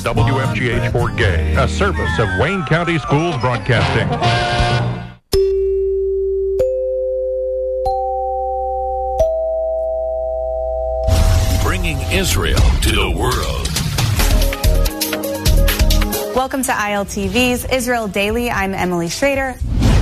WFGH for Gay, a service of Wayne County Schools Broadcasting. Bringing Israel to the world. Welcome to ILTV's Israel Daily. I'm Emily Schrader.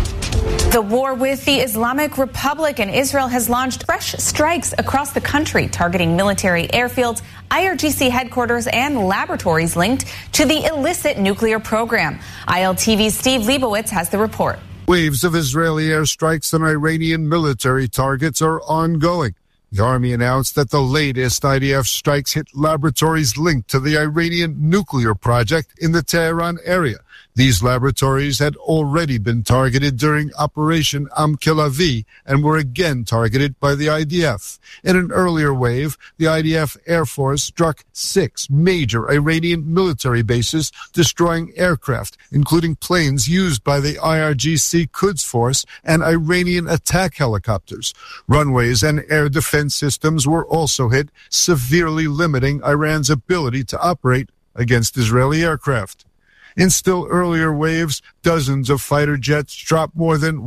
The war with the Islamic Republic and Israel has launched fresh strikes across the country, targeting military airfields, IRGC headquarters, and laboratories linked to the illicit nuclear program. ILTV's Steve Leibowitz has the report. Waves of Israeli airstrikes on Iranian military targets are ongoing. The army announced that the latest IDF strikes hit laboratories linked to the Iranian nuclear project in the Tehran area. These laboratories had already been targeted during Operation Am-Kilavi and were again targeted by the IDF. In an earlier wave, the IDF Air Force struck 6 major Iranian military bases, destroying aircraft, including planes used by the IRGC Quds Force and Iranian attack helicopters. Runways and air defense systems were also hit, severely limiting Iran's ability to operate against Israeli aircraft. In still earlier waves, dozens of fighter jets dropped more than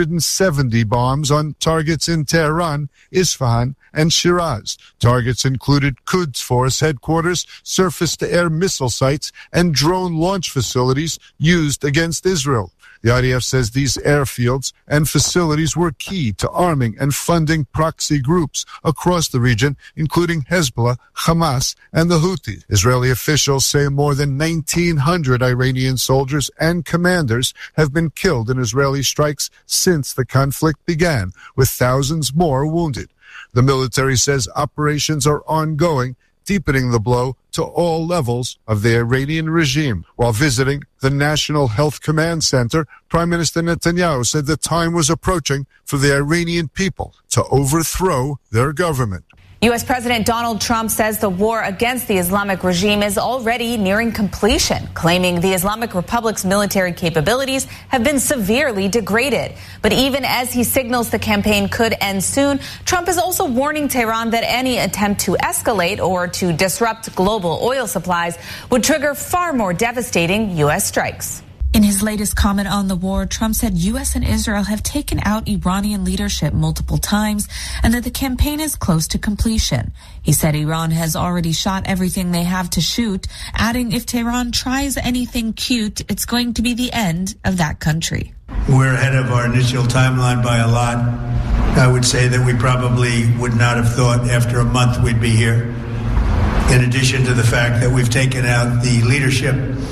170 bombs on targets in Tehran, Isfahan, and Shiraz. Targets included Quds Force headquarters, surface-to-air missile sites, and drone launch facilities used against Israel. The IDF says these airfields and facilities were key to arming and funding proxy groups across the region, including Hezbollah, Hamas, and the Houthis. Israeli officials say more than 1,900 Iranian soldiers and commanders have been killed in Israeli strikes since the conflict began, with thousands more wounded. The military says operations are ongoing, deepening the blow to all levels of the Iranian regime. While visiting the National Health Command Center, Prime Minister Netanyahu said the time was approaching for the Iranian people to overthrow their government. U.S. President Donald Trump says the war against the Islamic regime is already nearing completion, claiming the Islamic Republic's military capabilities have been severely degraded. But even as he signals the campaign could end soon, Trump is also warning Tehran that any attempt to escalate or to disrupt global oil supplies would trigger far more devastating U.S. strikes. In his latest comment on the war, Trump said U.S. and Israel have taken out Iranian leadership multiple times and that the campaign is close to completion. He said Iran has already shot everything they have to shoot, adding if Tehran tries anything cute, it's going to be the end of that country. We're ahead of our initial timeline by a lot. I would say that we probably would not have thought after a month we'd be here. In addition to the fact that we've taken out the leadership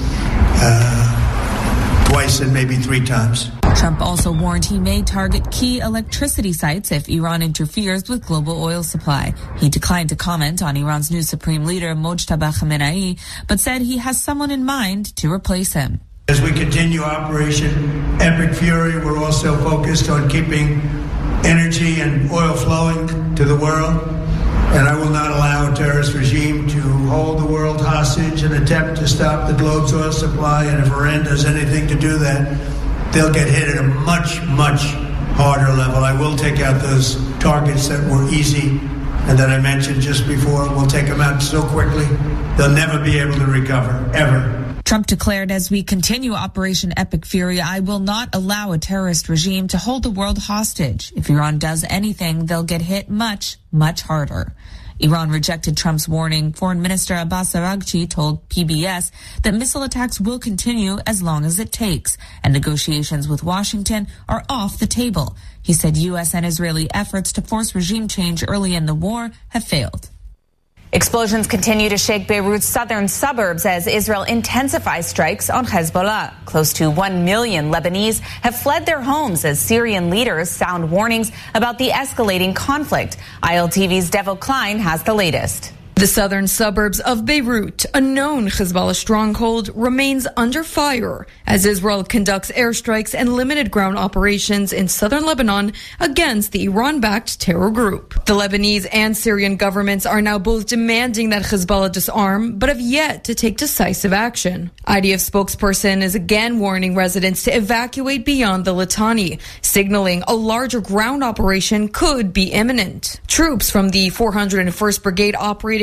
twice and maybe 3 times. Trump also warned he may target key electricity sites if Iran interferes with global oil supply. He declined to comment on Iran's new supreme leader, Mojtaba Khamenei, but said he has someone in mind to replace him. As we continue Operation Epic Fury, we're also focused on keeping energy and oil flowing to the world. And I will not allow a terrorist regime to hold the world hostage and attempt to stop the globe's oil supply. And if Iran does anything to do that, they'll get hit at a much, much harder level. I will take out those targets that were easy and that I mentioned just before. We'll take them out so quickly, they'll never be able to recover, ever. Trump declared, as we continue Operation Epic Fury, I will not allow a terrorist regime to hold the world hostage. If Iran does anything, they'll get hit much, much harder. Iran rejected Trump's warning. Foreign Minister Abbas Araghchi told PBS that missile attacks will continue as long as it takes, and negotiations with Washington are off the table. He said U.S. and Israeli efforts to force regime change early in the war have failed. Explosions continue to shake Beirut's southern suburbs as Israel intensifies strikes on Hezbollah. Close to 1 million Lebanese have fled their homes as Syrian leaders sound warnings about the escalating conflict. ILTV's Devo Klein has the latest. The southern suburbs of Beirut, a known Hezbollah stronghold, remains under fire as Israel conducts airstrikes and limited ground operations in southern Lebanon against the Iran-backed terror group. The Lebanese and Syrian governments are now both demanding that Hezbollah disarm, but have yet to take decisive action. IDF spokesperson is again warning residents to evacuate beyond the Litani, signaling a larger ground operation could be imminent. Troops from the 401st Brigade operating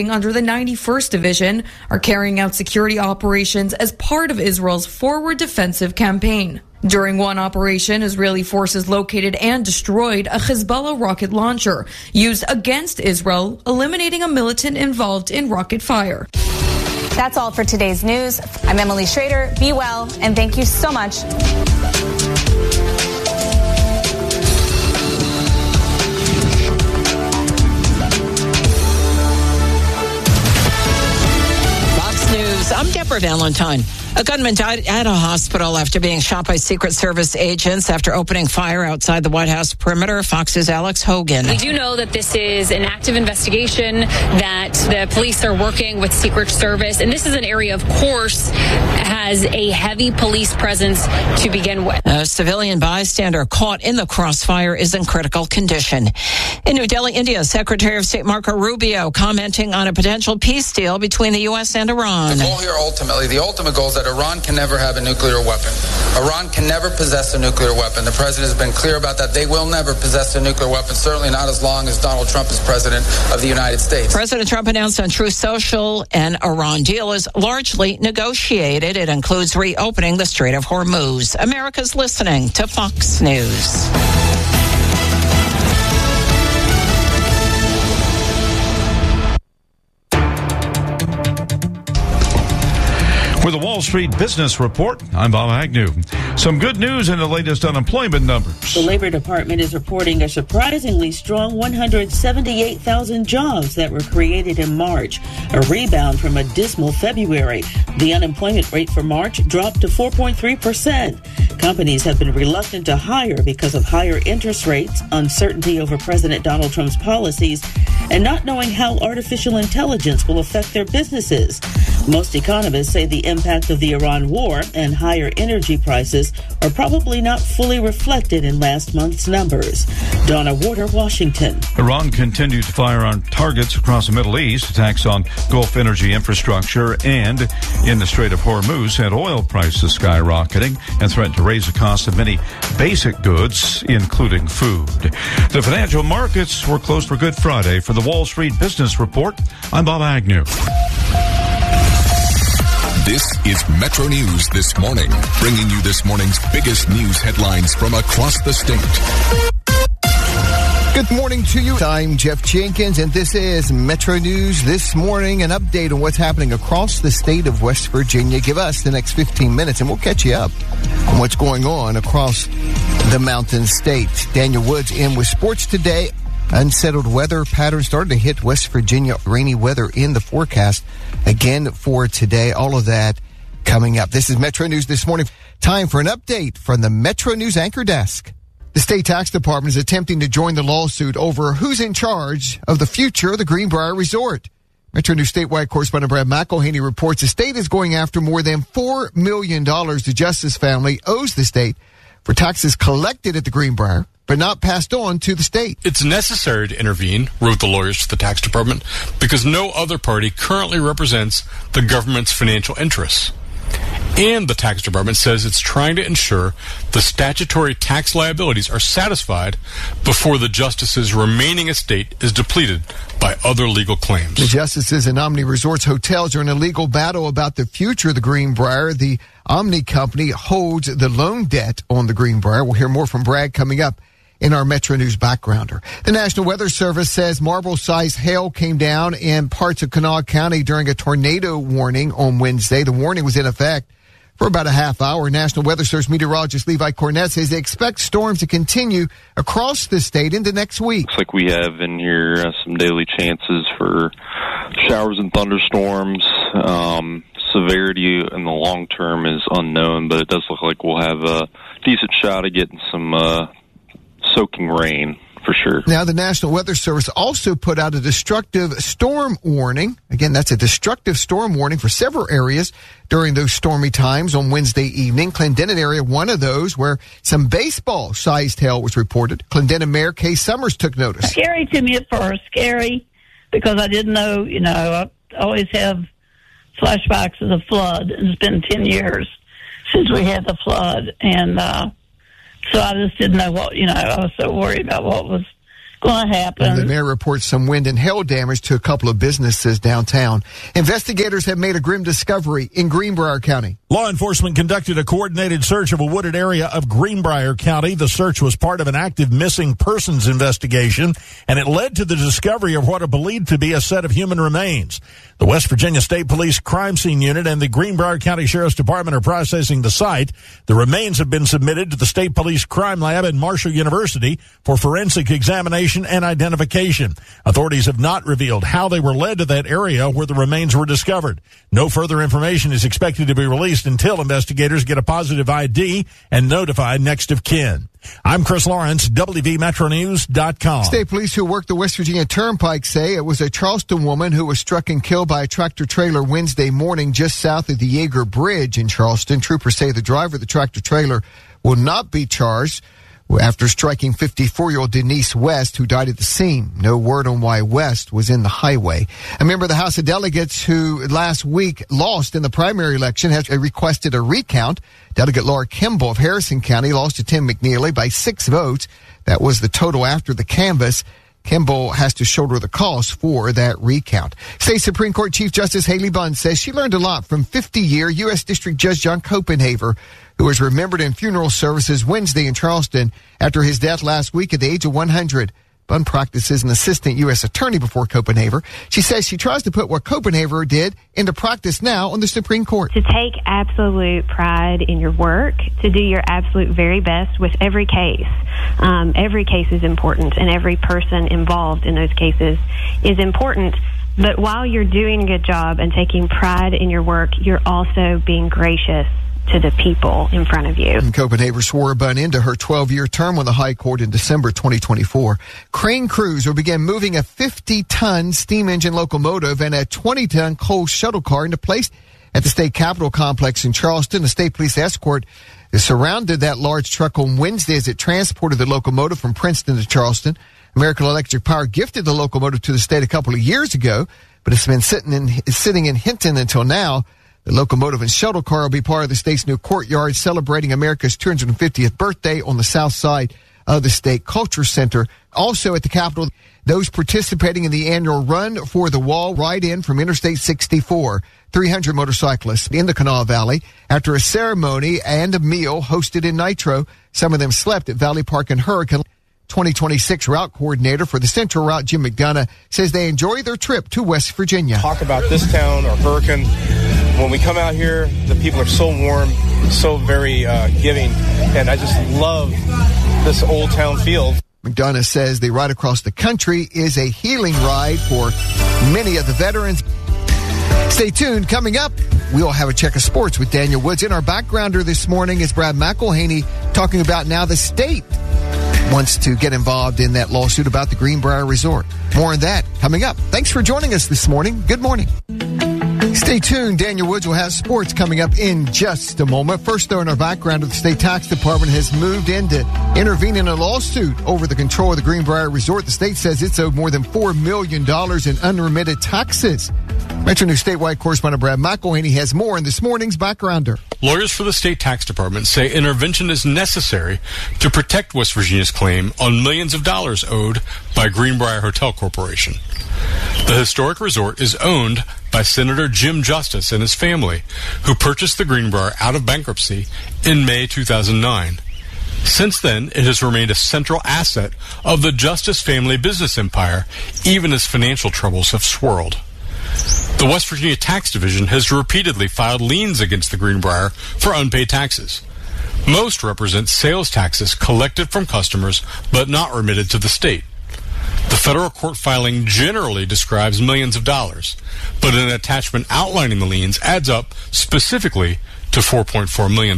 operating under the 91st Division are carrying out security operations as part of Israel's forward defensive campaign. During one operation, Israeli forces located and destroyed a Hezbollah rocket launcher used against Israel, eliminating a militant involved in rocket fire. That's all for today's news. I'm Emily Schrader. Be well, and thank you so much. Fox News, I'm Deborah Valentine. A gunman died at a hospital after being shot by Secret Service agents after opening fire outside the White House perimeter. Fox's Alex Hogan. We do know that this is an active investigation, that the police are working with Secret Service, and this is an area, of course, has a heavy police presence to begin with. A civilian bystander caught in the crossfire is in critical condition. In New Delhi, India, Secretary of State Marco Rubio commenting on a potential peace deal between the U.S. and Iran. The goal here, the ultimate goal is that Iran can never have a nuclear weapon. Iran can never possess a nuclear weapon. The president has been clear about that. They will never possess a nuclear weapon, certainly not as long as Donald Trump is president of the United States. President Trump announced on Truth Social an Iran deal is largely negotiated. It includes reopening the Strait of Hormuz. America's listening to Fox News. With the Wall Street Business Report, I'm Bob Agnew. Some good news in the latest unemployment numbers. The Labor Department is reporting a surprisingly strong 178,000 jobs that were created in March, a rebound from a dismal February. The unemployment rate for March dropped to 4.3%. Companies have been reluctant to hire because of higher interest rates, uncertainty over President Donald Trump's policies, and not knowing how artificial intelligence will affect their businesses. Most economists say the impact of the Iran war and higher energy prices are probably not fully reflected in last month's numbers. Donna Warder, Washington. Iran continued to fire on targets across the Middle East. Attacks on Gulf energy infrastructure and in the Strait of Hormuz sent oil prices skyrocketing and threatened to raise the cost of many basic goods, including food. The financial markets were closed for Good Friday. For the Wall Street Business Report, I'm Bob Agnew. This is Metro News This Morning, bringing you this morning's biggest news headlines from across the state. Good morning to you. I'm Jeff Jenkins, and this is Metro News This Morning, an update on what's happening across the state of West Virginia. Give us the next 15 minutes, and we'll catch you up on what's going on across the Mountain State. Daniel Woods in with sports today. Unsettled weather patterns starting to hit West Virginia. Rainy weather in the forecast again for today. All of that coming up. This is Metro News This Morning. Time for an update from the Metro News Anchor Desk. The state tax department is attempting to join the lawsuit over who's in charge of the future of the Greenbrier Resort. Metro News statewide correspondent Brad McElhaney reports the state is going after more than $4 million the Justice family owes the state for taxes collected at the Greenbrier, but not passed on to the state. It's necessary to intervene, wrote the lawyers to the tax department, because no other party currently represents the government's financial interests. And the tax department says it's trying to ensure the statutory tax liabilities are satisfied before the justice's remaining estate is depleted by other legal claims. The justices and Omni Resorts hotels are in a legal battle about the future of the Greenbrier. The Omni company holds the loan debt on the Greenbrier. We'll hear more from Brad coming up in our Metro News backgrounder. The National Weather Service says marble-sized hail came down in parts of Kanawha County during a tornado warning on Wednesday. The warning was in effect for about a half hour. National Weather Service meteorologist Levi Cornett says they expect storms to continue across the state into next week. Looks like we have in here some daily chances for showers and thunderstorms. Severity in the long term is unknown, but it does look like we'll have a decent shot of getting some soaking rain for sure. Now, the National Weather Service also put out a destructive storm warning. Again, that's a destructive storm warning for several areas during those stormy times on Wednesday evening. Clendenin area, one of those where some baseball-sized hail was reported. Clendenin Mayor Kay Summers took notice. Scary to me at first. Scary because I didn't know, I always have flashbacks of the flood. It's been 10 years since we had the flood. And so I just didn't know what, I was so worried about what was going to happen. And the mayor reports some wind and hail damage to a couple of businesses downtown. Investigators have made a grim discovery in Greenbrier County. Law enforcement conducted a coordinated search of a wooded area of Greenbrier County. The search was part of an active missing persons investigation, and it led to the discovery of what are believed to be a set of human remains. The West Virginia State Police Crime Scene Unit and the Greenbrier County Sheriff's Department are processing the site. The remains have been submitted to the State Police Crime Lab at Marshall University for forensic examination and identification. Authorities have not revealed how they were led to that area where the remains were discovered. No further information is expected to be released until investigators get a positive ID and notify next of kin. I'm Chris Lawrence, WVMetroNews.com. State police who work the West Virginia Turnpike say it was a Charleston woman who was struck and killed by a tractor trailer Wednesday morning just south of the Yeager Bridge in Charleston. Troopers say the driver of the tractor trailer will not be charged after striking 54-year-old Denise West, who died at the scene. No word on why West was in the highway. A member of the House of Delegates who last week lost in the primary election has requested a recount. Delegate Laura Kimball of Harrison County lost to Tim McNeely by 6 votes. That was the total after the canvass. Kimball has to shoulder the cost for that recount. State Supreme Court Chief Justice Haley Bunn says she learned a lot from 50-year U.S. District Judge John Copenhaver, who was remembered in funeral services Wednesday in Charleston after his death last week at the age of 100. Bunn practices an assistant U.S. attorney before Copenhaver. She says she tries to put what Copenhaver did into practice now on the Supreme Court. To take absolute pride in your work, to do your absolute very best with every case. Every case is important, and every person involved in those cases is important. But while you're doing a good job and taking pride in your work, you're also being gracious to the people in front of you. And Copenhaver swore Bunn into her 12-year term on the High Court in December 2024. Crane crews will begin moving a 50-ton steam engine locomotive and a 20-ton coal shuttle car into place at the state capitol complex in Charleston. The state police escort surrounded that large truck on Wednesday as it transported the locomotive from Princeton to Charleston. American Electric Power gifted the locomotive to the state a couple of years ago, but it's been sitting in Hinton until now. The locomotive and shuttle car will be part of the state's new courtyard celebrating America's 250th birthday on the south side of the State Culture Center. Also at the Capitol, those participating in the annual Run for the Wall ride-in from Interstate 64. 300 motorcyclists in the Kanawha Valley after a ceremony and a meal hosted in Nitro. Some of them slept at Valley Park and Hurricane. 2026 route coordinator for the Central Route, Jim McDonough, says they enjoy their trip to West Virginia. Talk about this town or Hurricane. When we come out here, the people are so warm, so very giving, and I just love this old town feel. McDonough says the ride across the country is a healing ride for many of the veterans. Stay tuned. Coming up, we'll have a check of sports with Daniel Woods. In our backgrounder this morning is Brad McElhaney talking about now the state wants to get involved in that lawsuit about the Greenbrier Resort. More on that coming up. Thanks for joining us this morning. Good morning. Stay tuned. Daniel Woods will have sports coming up in just a moment. First, though, in our background, the state tax department has moved in to intervene in a lawsuit over the control of the Greenbrier Resort. The state says it's owed more than $4 million in unremitted taxes. Metro News statewide correspondent Brad McElhaney has more in this morning's backgrounder. Lawyers for the state tax department say intervention is necessary to protect West Virginia's claim on millions of dollars owed by Greenbrier Hotel Corporation. The historic resort is owned by Senator Jim Justice and his family, who purchased the Greenbrier out of bankruptcy in May 2009. Since then, it has remained a central asset of the Justice family business empire, even as financial troubles have swirled. The West Virginia Tax Division has repeatedly filed liens against the Greenbrier for unpaid taxes. Most represent sales taxes collected from customers but not remitted to the state. The federal court filing generally describes millions of dollars, but an attachment outlining the liens adds up specifically to $4.4 million.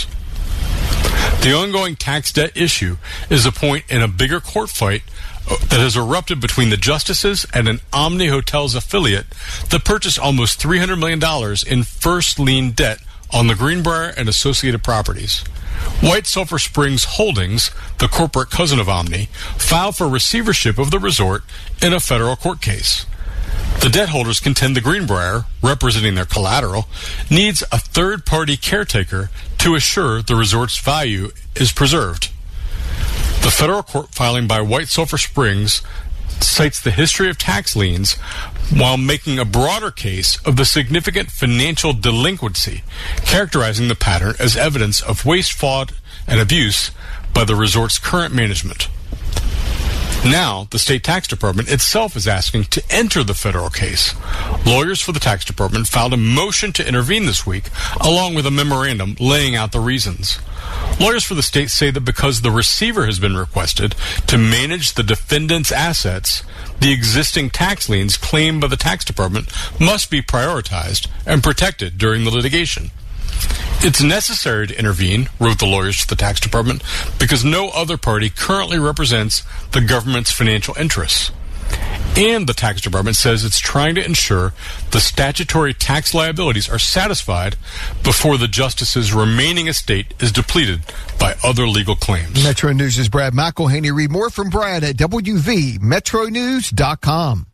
The ongoing tax debt issue is a point in a bigger court fight that has erupted between the Justices and an Omni Hotels affiliate that purchased almost $300 million in first lien debt on the Greenbrier and associated properties. White Sulphur Springs Holdings, the corporate cousin of Omni, filed for receivership of the resort in a federal court case. The debt holders contend the Greenbrier, representing their collateral, needs a third-party caretaker to assure the resort's value is preserved. The federal court filing by White Sulphur Springs cites the history of tax liens while making a broader case of the significant financial delinquency, characterizing the pattern as evidence of waste, fraud, and abuse by the resort's current management. Now, the state tax department itself is asking to enter the federal case. Lawyers for the tax department filed a motion to intervene this week, along with a memorandum laying out the reasons. Lawyers for the state say that because the receiver has been requested to manage the defendant's assets, the existing tax liens claimed by the tax department must be prioritized and protected during the litigation. It's necessary to intervene, wrote the lawyers for the tax department, because no other party currently represents the government's financial interests. And the tax department says it's trying to ensure the statutory tax liabilities are satisfied before the justice's remaining estate is depleted by other legal claims. Metro News' Brad McElhaney. Read more from Brad at WVMetroNews.com.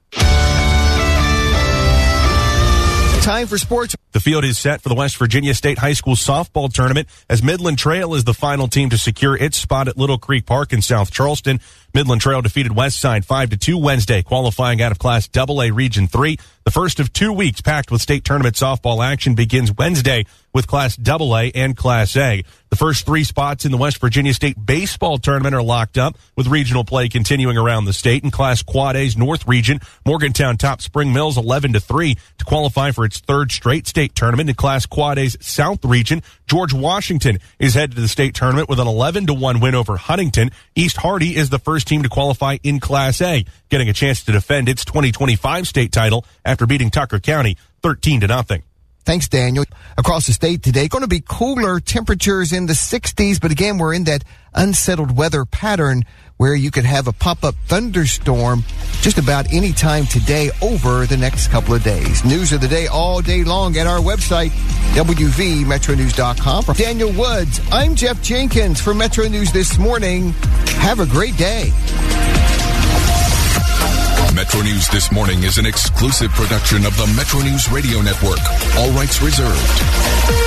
Time for sports. The field is set for the West Virginia State High School softball tournament as Midland Trail is the final team to secure its spot at Little Creek Park in South Charleston. Midland Trail defeated Westside 5-2 Wednesday, qualifying out of Class AA Region 3. The first of 2 weeks packed with state tournament softball action begins Wednesday with Class AA and Class A. The first 3 spots in the West Virginia State baseball tournament are locked up, with regional play continuing around the state. In Class Quad A's North Region, Morgantown topped Spring Mills 11-3 to qualify for its third straight state tournament. In Class Quad A's South Region, George Washington is headed to the state tournament with an 11-1 win over Huntington. East Hardy is the first team to qualify in Class A, getting a chance to defend its 2025 state title after beating Tucker County 13-0. Thanks, Daniel. Across the state today, going to be cooler temperatures in the 60s, but again, we're in that unsettled weather pattern where you could have a pop-up thunderstorm just about any time today over the next couple of days. News of the day all day long at our website, WVMetroNews.com. For Daniel Woods, I'm Jeff Jenkins for Metro News This Morning. Have a great day. Metro News This Morning is an exclusive production of the Metro News Radio Network. All rights reserved.